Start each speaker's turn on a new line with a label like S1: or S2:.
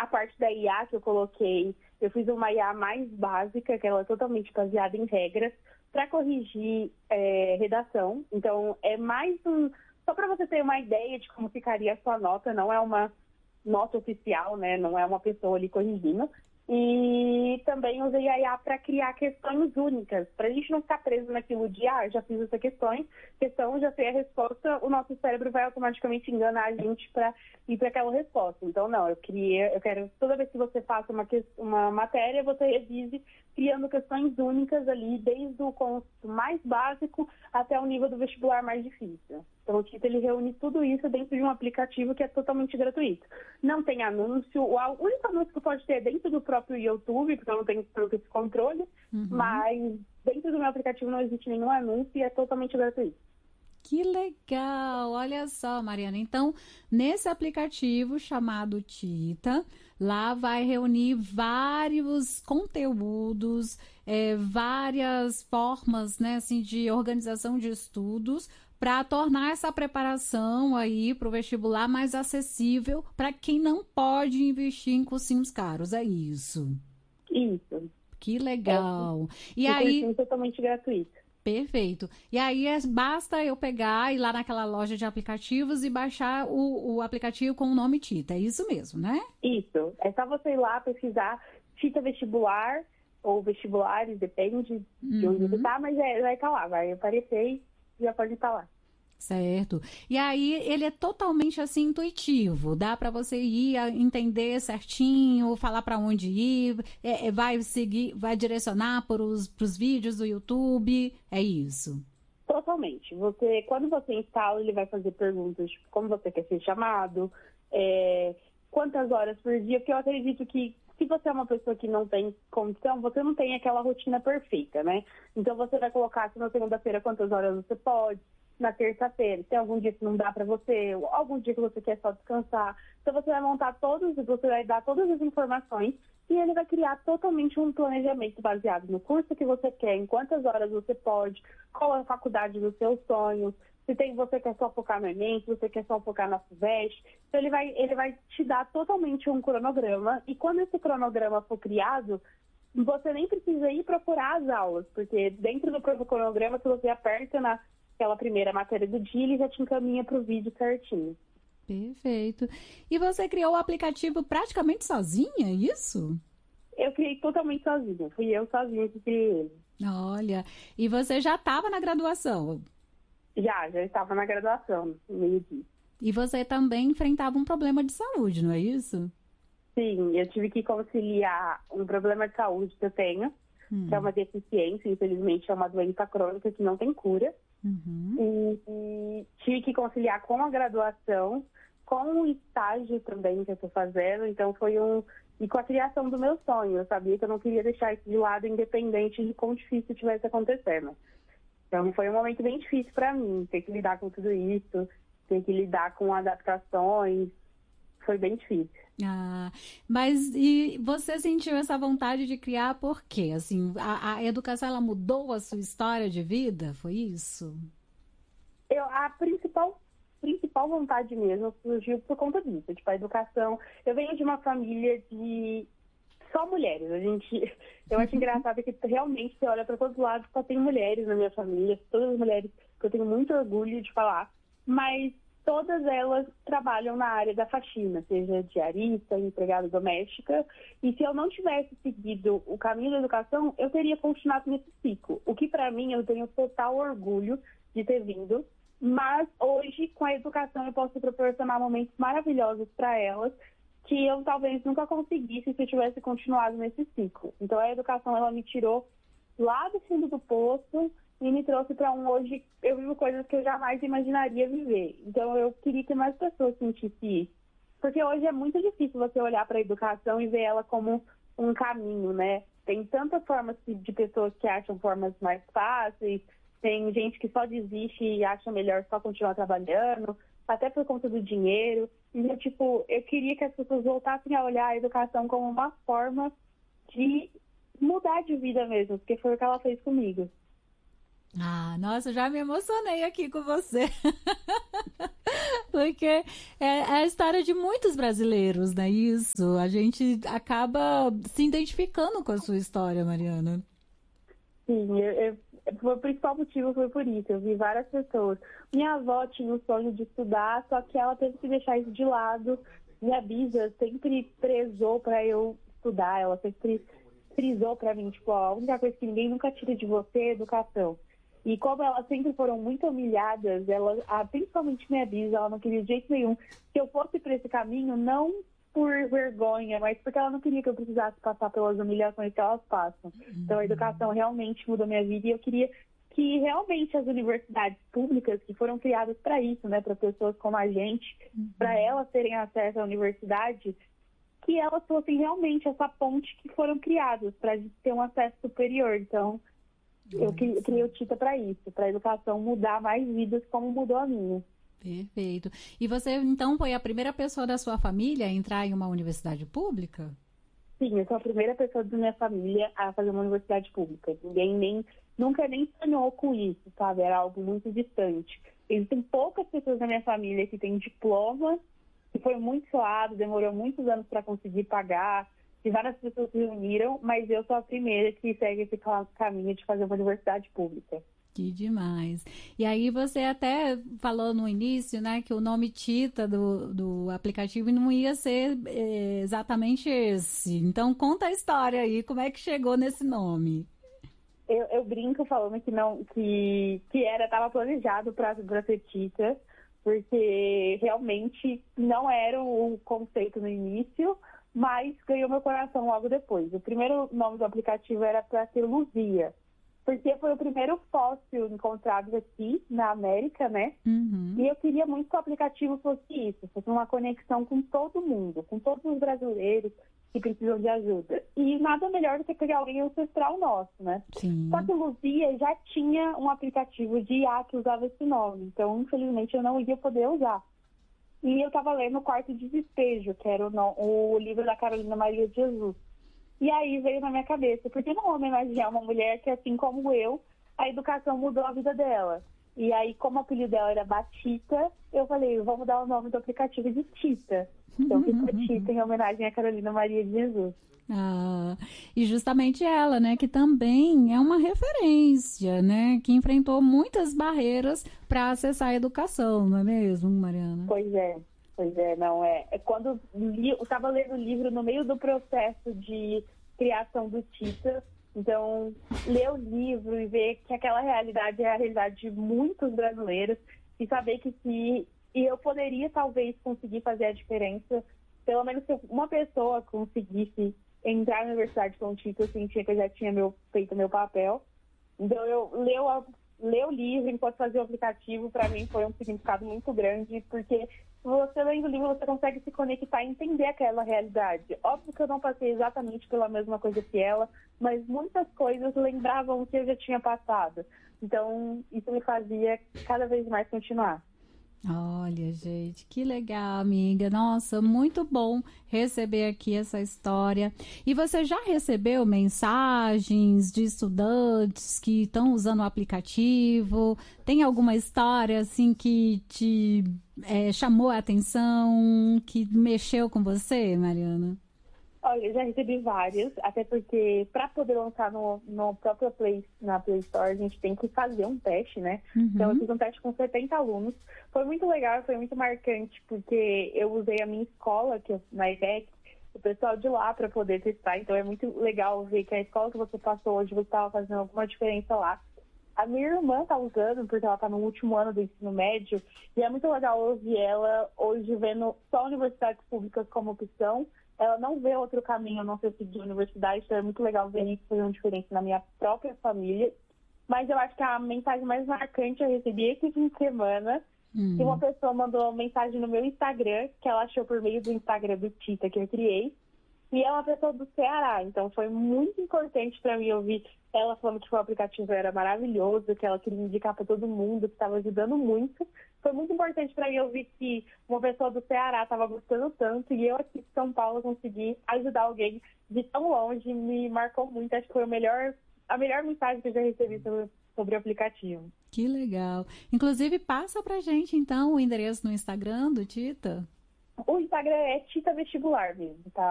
S1: a parte da IA que eu coloquei, eu fiz uma IA mais básica, que ela é totalmente baseada em regras, para corrigir redação. Então, é mais só para você ter uma ideia de como ficaria a sua nota, não é uma nota oficial, né? Não é uma pessoa ali corrigindo. E também usei a IA para criar questões únicas, para a gente não ficar preso naquilo de, já fiz essa questão, já sei a resposta, o nosso cérebro vai automaticamente enganar a gente para ir para aquela resposta. Então, não, eu quero, toda vez que você faça uma matéria, você revise criando questões únicas ali, desde o conceito mais básico até o nível do vestibular mais difícil. Então, o Tita, ele reúne tudo isso dentro de um aplicativo que é totalmente gratuito. Não tem anúncio, o único anúncio que pode ter é dentro do próprio YouTube, porque eu não tenho tanto esse controle, mas dentro do meu aplicativo não existe nenhum anúncio e é totalmente gratuito.
S2: Que legal! Olha só, Mariana. Então, nesse aplicativo chamado Tita, lá vai reunir vários conteúdos, várias formas, né, assim, de organização de estudos para tornar essa preparação aí para o vestibular mais acessível para quem não pode investir em cursinhos caros. É isso.
S1: Isso.
S2: Que legal. E
S1: um
S2: aí,
S1: cursinho totalmente gratuito.
S2: perfeito. E aí basta eu pegar, ir lá naquela loja de aplicativos e baixar o aplicativo com o nome Tita. É isso mesmo, né?
S1: Isso. É só você ir lá pesquisar Tita Vestibular ou vestibulares, depende de onde você tá, mas vai estar lá, vai aparecer e já pode estar lá.
S2: Certo. E aí ele é totalmente assim intuitivo, dá para você ir entender certinho, falar para onde ir, vai seguir, vai direcionar para os vídeos do YouTube, é isso.
S1: Totalmente. Quando você instala, ele vai fazer perguntas tipo, como você quer ser chamado, quantas horas por dia, porque eu acredito que se você é uma pessoa que não tem condição, você não tem aquela rotina perfeita, né? Então você vai colocar se na segunda-feira quantas horas você pode, na terça-feira, tem algum dia que não dá para você, algum dia que você quer só descansar. Então você vai montar você vai dar todas as informações e ele vai criar totalmente um planejamento baseado no curso que você quer, em quantas horas você pode, qual é a faculdade dos seus sonhos, se você quer só focar no Enem, se você quer só focar na FUVEST. Então ele vai te dar totalmente um cronograma e quando esse cronograma for criado, você nem precisa ir procurar as aulas, porque dentro do próprio cronograma, se você aperta naquela primeira matéria do dia, ele já te encaminha para o vídeo certinho.
S2: Perfeito. E você criou o aplicativo praticamente sozinha, é isso?
S1: Eu criei totalmente sozinha. Fui eu sozinha que criei ele.
S2: Olha, e você já estava na graduação?
S1: Já estava na graduação, no meio-dia.
S2: E você também enfrentava um problema de saúde, não é isso?
S1: Sim, eu tive que conciliar um problema de saúde que eu tenho, que é uma deficiência, infelizmente é uma doença crônica que não tem cura. E tive que conciliar com a graduação, com o estágio também que eu estou fazendo, então e com a criação do meu sonho. Eu sabia que eu não queria deixar isso de lado, independente de quão difícil estivesse acontecendo. Então foi um momento bem difícil para mim, ter que lidar com tudo isso, ter que lidar com adaptações, foi bem difícil.
S2: Mas e você sentiu essa vontade de criar por quê? Assim, a educação ela mudou a sua história de vida? Foi isso?
S1: A principal vontade mesmo surgiu por conta disso. Tipo, a educação. Eu venho de uma família de só mulheres. Eu acho engraçado que realmente você olha para todos os lados, só tem mulheres na minha família, todas as mulheres que eu tenho muito orgulho de falar, mas todas elas trabalham na área da faxina, seja diarista, empregada doméstica, e se eu não tivesse seguido o caminho da educação, eu teria continuado nesse ciclo, o que para mim eu tenho total orgulho de ter vindo, mas hoje com a educação eu posso proporcionar momentos maravilhosos para elas, que eu talvez nunca conseguisse se eu tivesse continuado nesse ciclo. Então a educação ela me tirou lá do fundo do poço e me trouxe para hoje eu vivo coisas que eu jamais imaginaria viver. Então eu queria que mais pessoas sentissem isso. Porque hoje é muito difícil você olhar para a educação e ver ela como um caminho, né? Tem tantas formas de pessoas que acham formas mais fáceis, tem gente que só desiste e acha melhor só continuar trabalhando, até por conta do dinheiro. Então, eu queria que as pessoas voltassem a olhar a educação como uma forma de mudar de vida mesmo, porque foi o que ela fez comigo.
S2: Ah, nossa, já me emocionei aqui com você, porque é a história de muitos brasileiros, né? Isso, a gente acaba se identificando com a sua história, Mariana.
S1: Sim, o principal motivo foi por isso. Eu vi várias pessoas. Minha avó tinha o sonho de estudar, só que ela teve que deixar isso de lado. Minha bisa sempre prezou para eu estudar, ela sempre frisou para mim, tipo, ó, a única coisa que ninguém nunca tira de você é educação. E como elas sempre foram muito humilhadas, principalmente minha bisa, ela não queria de jeito nenhum que eu fosse para esse caminho, não por vergonha, mas porque ela não queria que eu precisasse passar pelas humilhações que elas passam. Então, a educação realmente mudou minha vida e eu queria que realmente as universidades públicas, que foram criadas para isso, né, para pessoas como a gente, para elas terem acesso à universidade, que elas fossem realmente essa ponte que foram criadas para ter um acesso superior. Então, eu criei o TITA para isso, para a educação mudar mais vidas como mudou a minha.
S2: Perfeito. E você, então, foi a primeira pessoa da sua família a entrar em uma universidade pública?
S1: Sim, eu sou a primeira pessoa da minha família a fazer uma universidade pública. Nunca nem sonhou com isso, sabe? Era algo muito distante. Existem poucas pessoas da minha família que têm diploma, que foi muito suado, demorou muitos anos para conseguir pagar, e várias pessoas se reuniram, mas eu sou a primeira que segue esse caminho de fazer uma universidade pública.
S2: Que demais. E aí você até falou no início, né, que o nome Tita do aplicativo não ia ser exatamente esse. Então conta a história aí, como é que chegou nesse nome?
S1: Eu brinco falando que não, estava planejado para ser Tita, porque realmente não era o conceito no início, mas ganhou meu coração logo depois. O primeiro nome do aplicativo era para ser Luzia, porque foi o primeiro fóssil encontrado aqui na América, né?
S2: Uhum.
S1: E eu queria muito que o aplicativo fosse isso, fosse uma conexão com todo mundo, com todos os brasileiros que precisam de ajuda. E nada melhor do que pegar alguém ancestral nosso, né? Só
S2: Sim.
S1: que o Luzia já tinha um aplicativo de IA que usava esse nome, então infelizmente eu não ia poder usar. E eu estava lendo O Quarto de Despejo, que era o livro da Carolina Maria de Jesus. E aí veio na minha cabeça, por que não homenagear uma mulher que, assim como eu, a educação mudou a vida dela? E aí, como o apelido dela era Batita, eu falei, vamos dar o nome do aplicativo de Tita. Então ficou Tita em homenagem a Carolina Maria de Jesus.
S2: Ah, e justamente ela, né, que também é uma referência, né, que enfrentou muitas barreiras para acessar a educação, não é mesmo, Mariana?
S1: Pois é, não é. Quando eu estava lendo o livro no meio do processo de criação do Tita, então ler o livro e ver que aquela realidade é a realidade de muitos brasileiros e saber que se eu poderia talvez conseguir fazer a diferença, pelo menos se uma pessoa conseguisse entrar na universidade com o Tita, eu sentia que eu já tinha feito meu papel. Então eu ler o livro enquanto fazia o aplicativo, para mim foi um significado muito grande, porque você lendo o livro, você consegue se conectar e entender aquela realidade. Óbvio que eu não passei exatamente pela mesma coisa que ela, mas muitas coisas lembravam o que eu já tinha passado. Então, isso me fazia cada vez mais continuar.
S2: Olha, gente, que legal, amiga. Nossa, muito bom receber aqui essa história. E você já recebeu mensagens de estudantes que estão usando o aplicativo? Tem alguma história assim que te chamou a atenção, que mexeu com você, Mariana?
S1: Olha, eu já recebi várias, até porque para poder lançar no próprio na Play Store, a gente tem que fazer um teste, né? Então, eu
S2: Uhum.
S1: fiz um teste com 70 alunos. Foi muito legal, foi muito marcante, porque eu usei a minha escola, na IDEC, o pessoal de lá para poder testar. Então, é muito legal ver que a escola que você passou hoje, você estava fazendo alguma diferença lá. A minha irmã está usando, porque ela está no último ano do ensino médio, e é muito legal ouvir ela hoje vendo só universidades públicas como opção. Ela não vê outro caminho a não ser seguir a universidade, então é muito legal ver isso fazer uma diferença na minha própria família. Mas eu acho que a mensagem mais marcante eu recebi esse fim de semana, que uma pessoa mandou uma mensagem no meu Instagram, que ela achou por meio do Instagram do Tita que eu criei, e é uma pessoa do Ceará, então foi muito importante para mim ouvir ela falando que o aplicativo era maravilhoso, que ela queria indicar para todo mundo, que estava ajudando muito. Foi muito importante para mim ouvir que uma pessoa do Ceará estava gostando tanto e eu aqui de São Paulo consegui ajudar alguém de tão longe, me marcou muito. Acho que foi a melhor mensagem que eu já recebi sobre o aplicativo.
S2: Que legal. Inclusive, passa pra gente, então, o endereço no Instagram do Tita.
S1: O Instagram é Tita Vestibular mesmo, tá?